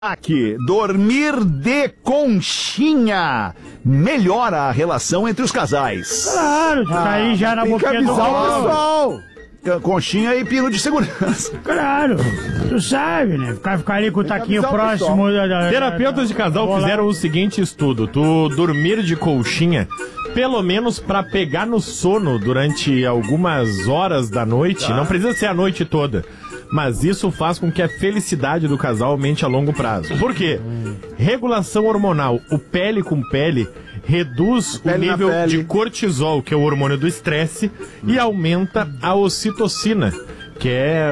Aqui, dormir de conchinha melhora a relação entre os casais. Claro, tu tá aí já na boquinha do pessoal. Conchinha e pino de segurança. Claro, tu sabe, né? Ficar ali com o taquinho próximo Terapeutas de casal fizeram o seguinte estudo: tu dormir de conchinha, pelo menos pra pegar no sono durante algumas horas da noite, não precisa ser a noite toda. Mas isso faz com que a felicidade do casal aumente a longo prazo. Por quê? Regulação hormonal. O pele com pele reduz o nível de cortisol, que é o hormônio do estresse, e aumenta a ocitocina, que é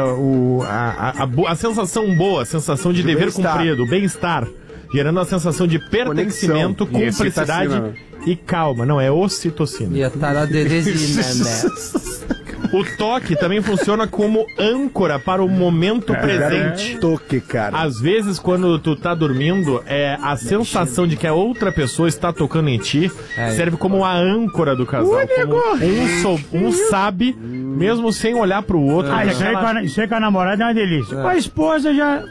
a sensação boa, a sensação de dever cumprido, bem-estar, gerando a sensação de pertencimento, cumplicidade e calma. Não, é ocitocina. E a taradezina, né? O toque também funciona como âncora para o momento presente. Toque, cara. Às vezes, quando tu tá dormindo, a sensação de que a outra pessoa está tocando em ti serve como a âncora do casal. Como um sabe, mesmo sem olhar pro outro. Isso aí com a namorada é uma delícia. Com a esposa já...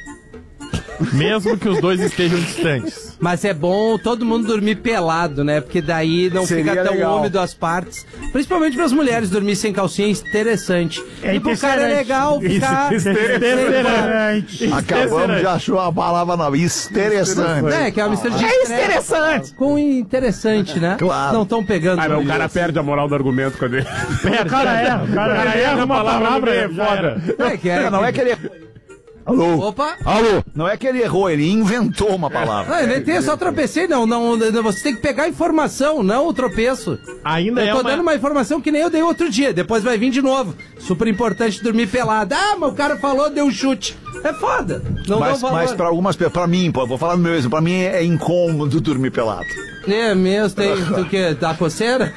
Mesmo que os dois estejam distantes. Mas é bom todo mundo dormir pelado, né? Porque daí não fica tão úmido as partes. Principalmente para as mulheres, dormir sem calcinha é interessante. E pro cara é legal ficar... Interessante. Acabamos de achar a palavra nova. Interessante. É, que é uma mistura de... interessante. Com interessante, né? Claro. Não estão pegando. Ah, não, o cara perde a moral do argumento quando ele... O cara erra uma palavra, é foda. Não é que ele... Alô? Opa! Alô? Não é que ele errou, ele inventou uma palavra. Não, inventei, eu só tropecei, não. Você tem que pegar a informação, não o tropeço. Ainda eu tô dando uma informação que nem eu dei outro dia, depois vai vir de novo. Super importante dormir pelado. Ah, mas o cara falou, deu um chute. É foda. Mas pra algumas pessoas, pra mim, pô, vou falar do meu exemplo, pra mim é incômodo dormir pelado. É mesmo, tem o quê? Dá coceira?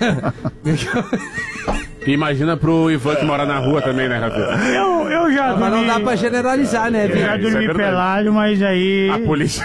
Imagina pro Ivan que mora na rua também, né, Rafael? Eu já dormi... Mas não dá pra generalizar, né, Eu já dormi pelado, mas aí... A polícia...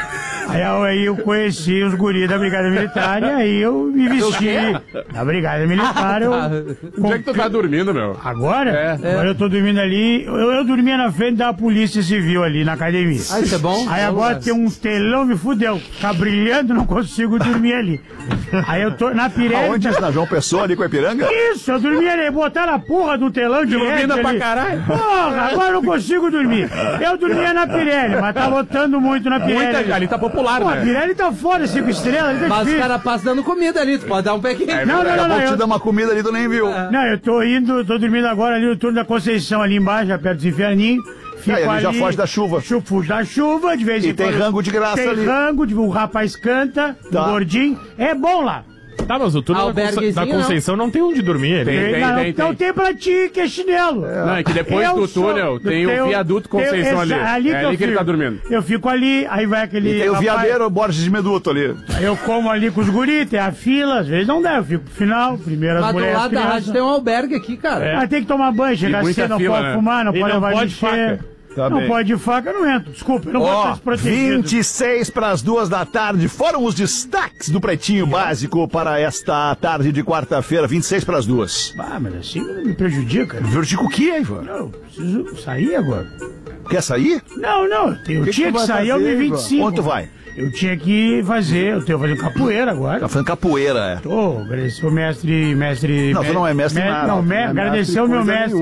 Aí eu conheci os guris da Brigada Militar e aí eu me vesti da Brigada Militar. Onde é que tu tá dormindo, meu? Agora? Agora eu tô dormindo ali. Eu dormia na frente da Polícia Civil ali na academia. Ah, isso é bom? Aí agora tem um telão, me fudeu. Tá brilhando, não consigo dormir ali. Aí eu tô na Pirelli. Aonde isso? Na João Pessoa ali com a Ipiranga? Isso, eu dormia ali. Botaram a porra do telão de ilumina pra caralho. Porra, agora eu não consigo dormir. Eu dormia na Pirelli, mas tá lotando muito na Pirelli. Ali tá popular, pô, né? A Pirelli tá fora, 5 estrelas. Tá mas os caras passam dando comida ali, tu pode dar um pequeno. Não, te dar uma comida ali, tu nem viu. Não, eu tô dormindo agora ali no turno da Conceição, ali embaixo, perto dos Inferninhos. Aí ele já foge da chuva. Fuge da chuva, de vez em quando. E tem rango de graça ali. Tem rango, o rapaz canta, o gordinho. É bom lá. Tá, mas o turno da Conceição não tem onde dormir. Não tem pra ti, que é chinelo. Não, é que depois do túnel tem o viaduto Conceição ali. É ali que ele tá dormindo. Eu fico ali, aí vai aquele... E tem o viadeiro Borges de Meduto ali. Aí eu como ali com os guris, tem a fila, às vezes não dá, eu fico pro final, primeiro as mulheres... Mas do lado da rádio tem um albergue aqui, cara. Mas tem que tomar banho, chegar cedo, não pode fumar, não pode levar lixeira. Tá não bem. pode de faca, eu não entro. Desculpa, eu não vou estar desprotegido. 26 para as 2 da tarde. Foram os destaques do Pretinho Básico para esta tarde de quarta-feira. 26 para as 2. Ah, mas assim me prejudica. Prejudica o quê, Ivan? Não, preciso sair agora. Quer sair? Não. Eu tinha que sair ao 25. Onde tu vai? Eu tinha que fazer, eu tenho que fazer capoeira agora. Tá fazendo capoeira, é. Tô, agradecer o mestre... Não, tu não é mestre nada. Não, agradecer o meu mestre.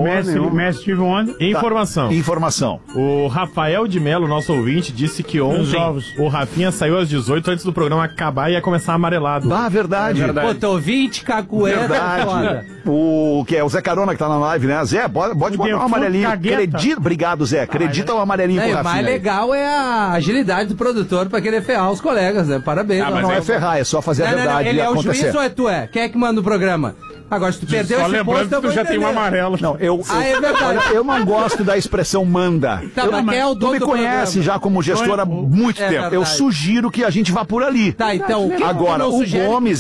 Mestre Steve Wonder. Informação. O Rafael de Melo, nosso ouvinte, disse que ontem o Rafinha saiu às 18 antes do programa acabar e ia começar amarelado. Ah, verdade. Pô, teu ouvinte, capoeira. Verdade. O que é o Zé Carona que tá na live, né? Zé, pode botar um amarelinho. Obrigado, Zé. Acredita o amarelinho pro Rafinha. O mais legal é a agilidade do produtor pra querer ferrar os colegas, né? Parabéns. Mas não é ferrar, é só fazer a verdade ele acontecer. Ele é o juiz ou é tu? Quem é que manda o programa? Agora, se tu perdeu esse posto, eu vou já tem um amarelo. Não, é verdade. Eu não gosto da expressão manda. Tá, mas quem é o dono tu me conhece já como gestor há muito tempo. Verdade. Eu sugiro que a gente vá por ali. Tá, então... Agora, o Gomes,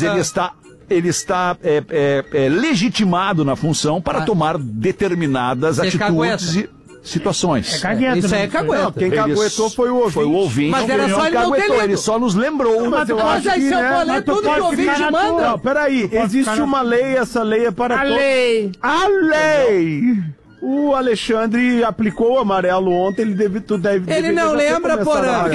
ele está legitimado na função para tomar determinadas atitudes e situações. É cagueta. Isso aí é cagueta. Não, quem caguetou foi o ouvinte. Mas era só ele não ter lido. Ele só nos lembrou. Mas aí se eu vou ler tudo que o ouvinte manda. Não, peraí. Existe uma lei, essa lei é para todos. A lei! O Alexandre aplicou o amarelo ontem, ele não lembra, Porã.